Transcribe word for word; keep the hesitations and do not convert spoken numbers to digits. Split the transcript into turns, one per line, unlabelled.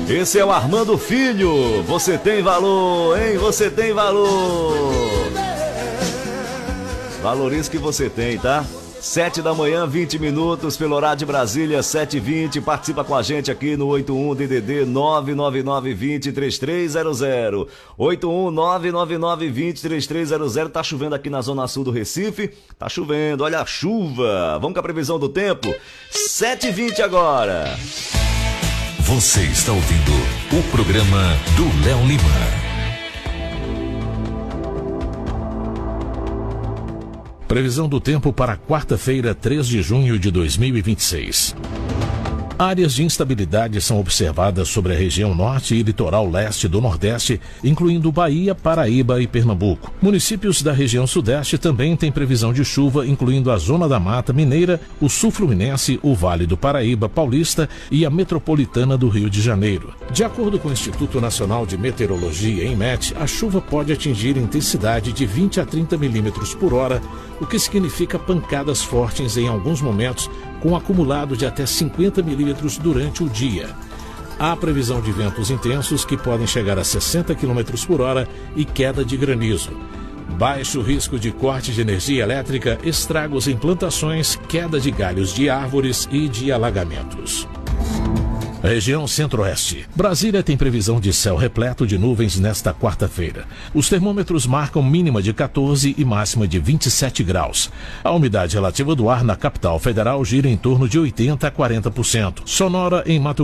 Esse é o Armando Filho. Você tem valor, hein? Você tem valor. Valorize que você tem, tá? Sete da manhã, vinte minutos, pelo horário de Brasília, sete e vinte. Participa com a gente aqui no oito um D D D nove nove nove dois zero três três zero zero. oito um nove nove nove dois zero três três zero zero. Tá chovendo aqui na zona sul do Recife. Tá chovendo, olha a chuva. Vamos com a previsão do tempo? sete e vinte agora.
Você está ouvindo o programa do Léo Lima. Previsão do tempo para quarta-feira, três de junho de dois mil e vinte e seis. Áreas de instabilidade são observadas sobre a região norte e litoral leste do Nordeste, incluindo Bahia, Paraíba e Pernambuco. Municípios da região sudeste também têm previsão de chuva, incluindo a Zona da Mata Mineira, o Sul Fluminense, o Vale do Paraíba, Paulista e a Metropolitana do Rio de Janeiro. De acordo com o Instituto Nacional de Meteorologia, INMET, a chuva pode atingir intensidade de vinte a trinta milímetros por hora, o que significa pancadas fortes em alguns momentos, com um acumulado de até cinquenta milímetros durante o dia. Há previsão de ventos intensos que podem chegar a sessenta quilômetros por hora e queda de granizo. Baixo risco de corte de energia elétrica, estragos em plantações, queda de galhos de árvores e de alagamentos. Região Centro-Oeste. Brasília tem previsão de céu repleto de nuvens nesta quarta-feira. Os termômetros marcam mínima de quatorze e máxima de vinte e sete graus. A umidade relativa do ar na capital federal gira em torno de oitenta a quarenta por cento. Sonora, em Mato